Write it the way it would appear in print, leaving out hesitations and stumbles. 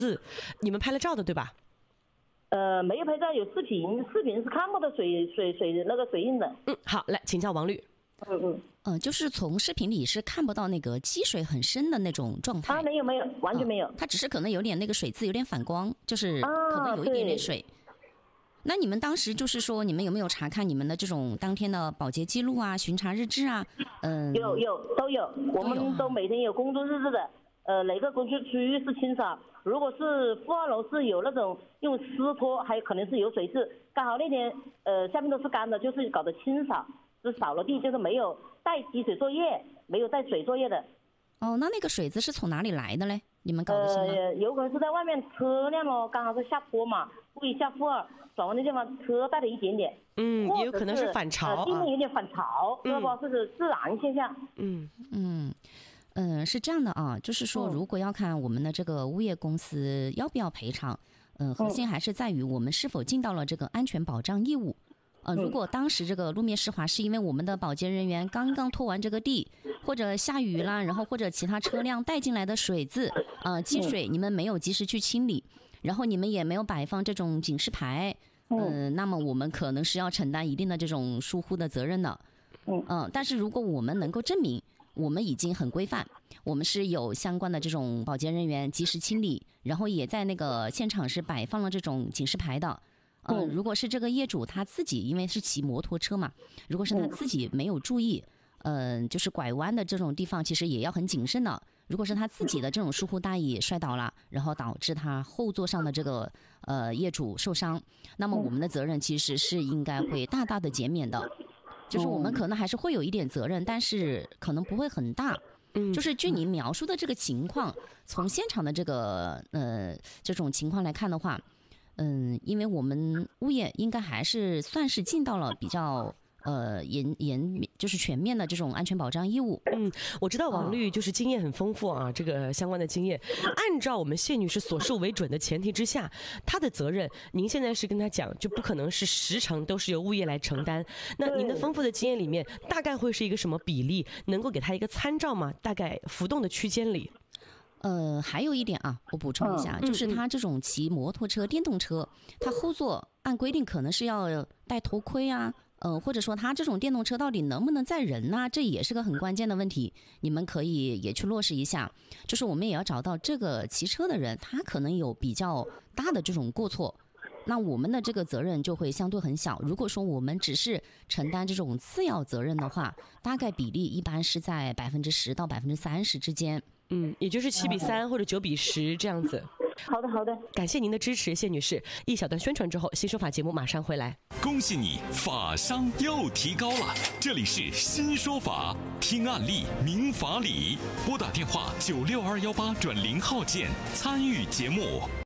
你们拍了照的对吧？ 没有拍照，有视频，视频是看不到水那个水印的。 好，来请教王律。 就是从视频里是看不到那个积水很深的那种状态。 没有，完全没有。 它只是可能有点那个水渍有点反光，就是可能有一点点水。那你们当时就是说，你们有没有查看你们的这种当天的保洁记录啊、巡查日志啊？ 都有，我们都每天有工作日志的。哪个工作区域是清扫？如果是负2楼是有那种用湿拖，还有可能是有水渍，刚好那天下面都是干的，就是搞的清扫，是扫了地，就是没有带积水作业，没有带水作业的。 那个水渍是从哪里来的嘞？你们搞的是吗？ 有可能是在外面车辆刚好是下坡嘛，故意下负2转弯的地方车带了一点点。 也有可能是反潮地面有点反潮，知道不？这是自然现象。 是这样的啊，就是说，如果要看我们的这个物业公司要不要赔偿，核心还是在于我们是否尽到了这个安全保障义务。如果当时这个路面湿滑是因为我们的保洁人员刚刚拖完这个地，或者下雨啦，然后或者其他车辆带进来的水渍积水，你们没有及时去清理，然后你们也没有摆放这种警示牌，那么我们可能是要承担一定的这种疏忽的责任的。但是如果我们能够证明我们已经很规范，我们是有相关的这种保洁人员及时清理，然后也在那个现场是摆放了这种警示牌的。如果是这个业主他自己，因为是骑摩托车嘛，如果是他自己没有注意，就是拐弯的这种地方其实也要很谨慎的。如果是他自己的这种疏忽大意摔倒了，然后导致他后座上的这个业主受伤，那么我们的责任其实是应该会大大的减免的。就是我们可能还是会有一点责任，但是可能不会很大。就是据你描述的这个情况，从现场的这个这种情况来看的话，因为我们物业应该还是算是尽到了比较就是全面的这种安全保障义务。 我知道王律就是经验很丰富啊，这个相关的经验。按照我们谢女士所述为准的前提之下，她的责任，您现在是跟她讲，就不可能是10成都是由物业来承担。那您的丰富的经验里面，大概会是一个什么比例？能够给她一个参照吗？大概浮动的区间里。 还有一点啊，我补充一下，就是他这种骑摩托车、电动车，他后座按规定可能是要戴头盔啊。或者说他这种电动车到底能不能载人呢？这也是个很关键的问题，你们可以也去落实一下。就是我们也要找到这个骑车的人，他可能有比较大的这种过错，那我们的这个责任就会相对很小。如果说我们只是承担这种次要责任的话，大概比例一般是在10%到30%之间。 也就是7:3或者9:10这样子。 好的， 感谢您的支持，谢女士。一小段宣传之后，新说法节目马上回来。 恭喜你，法商又提高了！这里是新说法，听案例明法理。拨打电话962180号键参与节目。